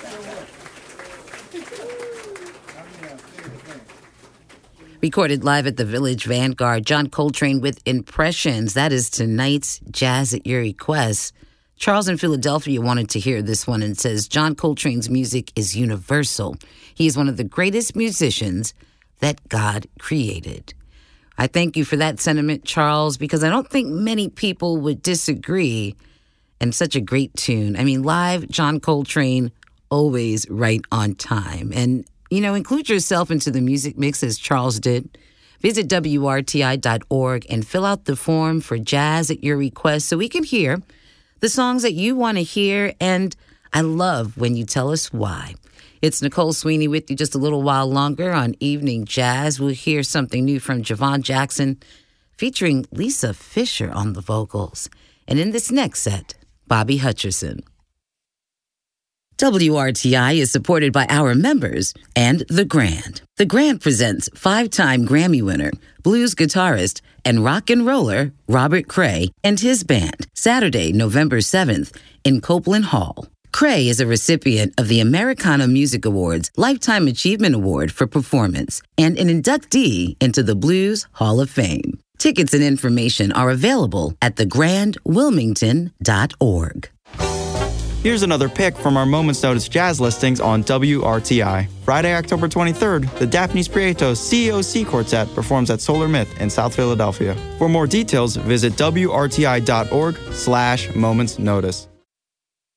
Recorded live at the Village Vanguard, John Coltrane with Impressions. That is tonight's Jazz at Your Request. Charles in Philadelphia wanted to hear this one and says, John Coltrane's music is universal. He is one of the greatest musicians that God created. I thank you for that sentiment, Charles, because I don't think many people would disagree. And such a great tune. I mean, live John Coltrane, always right on time. And include yourself into the music mix as Charles did. Visit WRTI.org and fill out the form for Jazz at Your Request so we can hear the songs that you want to hear. And I love when you tell us why. It's Nicole Sweeney with you just a little while longer on Evening Jazz. We'll hear something new from Javon Jackson featuring Lisa Fisher on the vocals. And in this next set, Bobby Hutcherson. WRTI is supported by our members and The Grand. The Grand presents 5-time Grammy winner, blues guitarist, and rock and roller Robert Cray and his band, Saturday, November 7th in Copeland Hall. Cray is a recipient of the Americana Music Awards Lifetime Achievement Award for Performance and an inductee into the Blues Hall of Fame. Tickets and information are available at thegrandwilmington.org. Here's another pick from our Moments Notice jazz listings on WRTI. Friday, October 23rd, the Daphnis Prieto CEOC Quartet performs at Solar Myth in South Philadelphia. For more details, visit WRTI.org/momentsnotice.